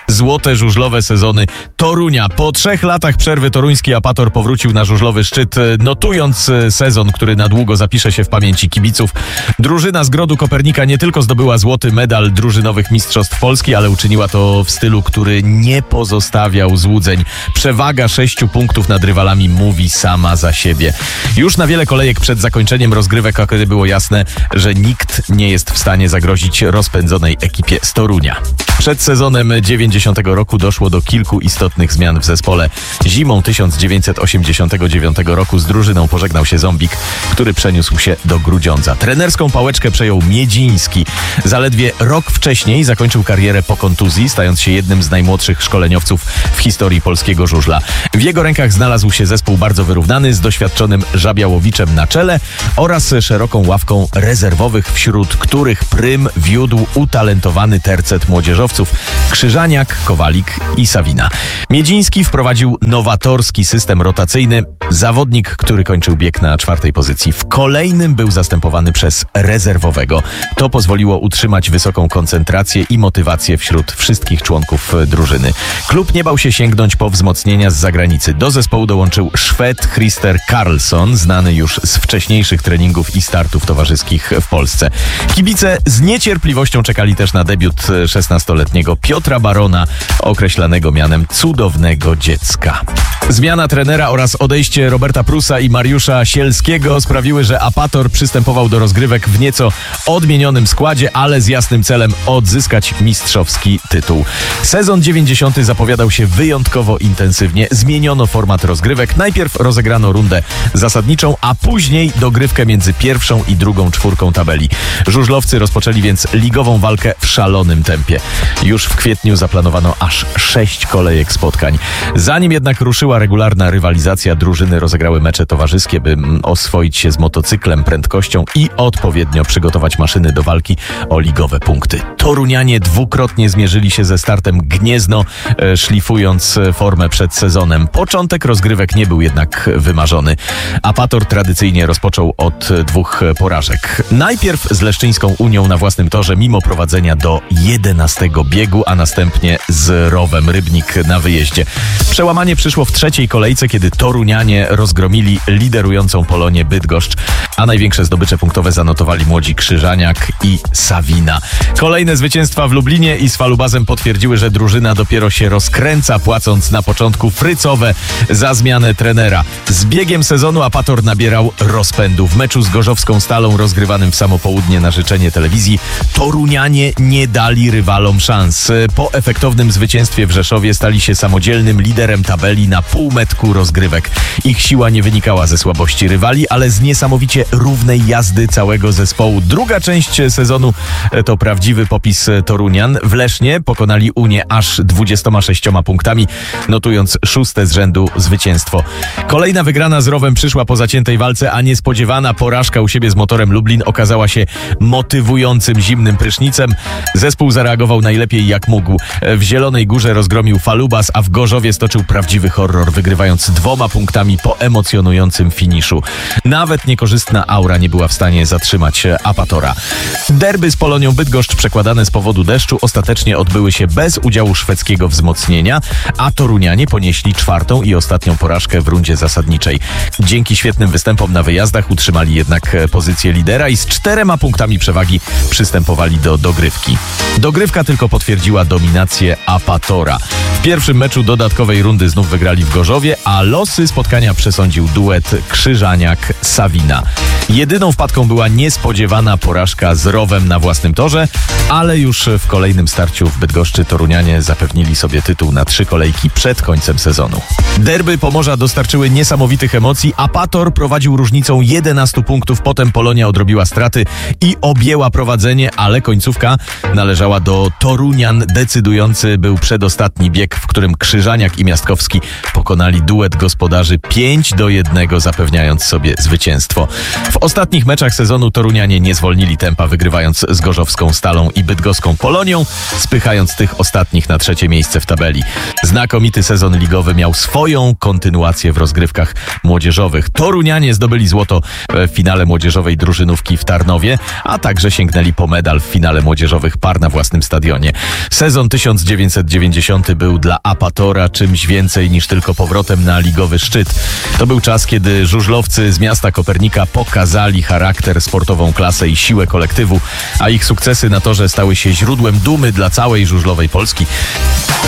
Złote żużlowe sezony Torunia. Po 3 latach przerwy toruński Apator powrócił na żużlowy szczyt, notując sezon, który na długo zapisze się w pamięci kibiców. Drużyna z Grodu Kopernika nie tylko zdobyła złoty medal drużynowych mistrzostw Polski, ale uczyniła to w stylu, który nie pozostawiał złudzeń. Przewaga 6 punktów nad rywalami mówi sama za siebie. Już na wiele kolejek przed zakończeniem rozgrywek, kiedy było jasne, że nikt nie jest w stanie zagrozić rozpędzonej ekipie z Torunia. Przed sezonem 90 roku doszło do kilku istotnych zmian w zespole. Zimą 1989 roku z drużyną pożegnał się Zombik, który przeniósł się do Grudziądza. Trenerską pałeczkę przejął Miedziński. Zaledwie rok wcześniej zakończył karierę po kontuzji, stając się jednym z najmłodszych szkoleniowców w historii polskiego żużla. W jego rękach znalazł się zespół bardzo wyrównany, z doświadczonym Żabiałowiczem na czele oraz szeroką ławką rezerwowych, wśród których prym wiódł utalentowany tercet młodzieżowców Krzyżaniak, Kowalik i Sawina. Miedziński wprowadził nowatorski system rotacyjny. Zawodnik, który kończył bieg na 4. pozycji, w kolejnym był zastępowany przez rezerwowego. To pozwoliło utrzymać wysoką koncentrację i motywację wśród wszystkich członków drużyny. Klub nie bał się sięgnąć po wzmocnienia z zagranicy. Do zespołu dołączył Szwed Christer Karlsson, znany już z wcześniejszych treningów i startów towarzyskich w Polsce. Kibice z niecierpliwością czekali też na debiut 16-letniego Piotra Barona, określanego mianem cudownego dziecka. Zmiana trenera oraz odejście Roberta Prusa i Mariusza Sielskiego sprawiły, że Apator przystępował do rozgrywek w nieco odmienionym składzie, ale z jasnym celem odzyskać mistrzowski tytuł. Sezon 90 zapowiadał się wyjątkowo intensywnie. Zmieniono format rozgrywek. Najpierw rozegrano rundę zasadniczą, a później dogrywkę między pierwszą i drugą czwórką tabeli. Żużlowcy rozpoczęli więc ligową walkę w szalonym tempie. Już w kwietniu zaplanowano aż 6 kolejek spotkań. Zanim jednak ruszyła regularna rywalizacja, drużyny rozegrały mecze towarzyskie, by oswoić się z motocyklem, prędkością i odpowiednio przygotować maszyny do walki o ligowe punkty. Torunianie dwukrotnie zmierzyli się ze startem Gniezno, szlifując formę przed sezonem. Początek rozgrywek nie był jednak wymarzony. Apator tradycyjnie rozpoczął od 2 porażek. Najpierw z Leszczyńską Unią na własnym torze, mimo prowadzenia do 11 biegu, a następnie z Rowem Rybnik na wyjeździe. Przełamanie przyszło w 3. kolejce, kiedy Torunianie rozgromili liderującą Polonię Bydgoszcz, a największe zdobycze punktowe zanotowali młodzi Krzyżaniak i Sawina. Kolejne zwycięstwa w Lublinie i z Falubazem potwierdziły, że drużyna dopiero się rozkręca, płacąc na początku frycowe za zmianę trenera. Z biegiem sezonu Apator nabierał rozpędu. W meczu z Gorzowską Stalą, rozgrywanym w samo południe na życzenie telewizji, Torunianie nie dali rywalom szans. Po efektownym zwycięstwie w Rzeszowie stali się samodzielnym liderem tabeli na półmetku rozgrywek. Ich siła nie wynikała ze słabości rywali, ale z niesamowicie równej jazdy całego zespołu. Druga część sezonu to prawdziwy popis Torunian. W Lesznie pokonali Unię aż 26 punktami, notując 6. z rzędu zwycięstwo. Kolejna wygrana z Rowem przyszła po zaciętej walce, a niespodziewana porażka u siebie z Motorem Lublin okazała się motywującym zimnym prysznicem. Zespół zareagował najlepiej jak mógł. W Zielonej Górze rozgromił Falubas, a w Gorzowie stoczył prawdziwy horror, wygrywając 2 punktami po emocjonującym finiszu. Nawet niekorzystna aura nie była w stanie zatrzymać Apatora. Derby z Polonią Bydgoszcz, przekładane z powodu deszczu, ostatecznie odbyły się bez udziału szwedzkiego wzmocnienia, a Torunianie ponieśli 4. i ostatnią porażkę w rundzie zasadniczej. Dzięki świetnym występom na wyjazdach utrzymali jednak pozycję lidera i z 4 punktami przewagi przystępowali do dogrywki. Dogrywka tylko potwierdziła dominację Apatora. W pierwszym meczu dodatkowej rundy znów wygrali w Gorzowie, a losy spotkania przesądził duet Krzyżaniak-Sawina. Jedyną wpadką była niespodziewana porażka z Rowem na własnym torze, ale już w kolejnym starciu w Bydgoszczy Torunianie zapewnili sobie tytuł na 3 kolejki przed końcem sezonu. Derby Pomorza dostarczyły niesamowitych emocji. Apator prowadził różnicą 11 punktów, potem Polonia odrobiła straty i objęła prowadzenie, ale końcówka należała do Torunian. Decydujący był przedostatni bieg, w którym Krzyżaniak i Miastkowski pokonali duet gospodarzy 5-1, zapewniając sobie zwycięstwo. W ostatnich meczach sezonu Torunianie nie zwolnili tempa, wygrywając z Gorzowską Stalą i bydgoską Polonią, spychając tych ostatnich na 3. miejsce w tabeli. Znakomity sezon ligowy miał swoją kontynuację w rozgrywkach młodzieżowych. Torunianie zdobyli złoto w finale młodzieżowej drużynówki w Tarnowie, a także sięgnęli po medal w finale młodzieżowych par na własnym stadionie. sezonie. Sezon 1990 był dla Apatora czymś więcej niż tylko powrotem na ligowy szczyt. To był czas, kiedy żużlowcy z miasta Kopernika pokazali charakter, sportową klasę i siłę kolektywu, a ich sukcesy na torze stały się źródłem dumy dla całej żużlowej Polski.